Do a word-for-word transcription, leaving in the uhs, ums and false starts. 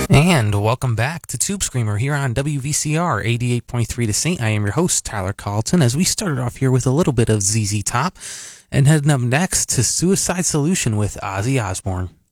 And welcome back to Tube Screamer here on W V C R eighty-eight point three The Saint. I am your host, Tyler Carlton, as we started off here with a little bit of Z Z Top and heading up next to Suicide Solution with Ozzy Osbourne.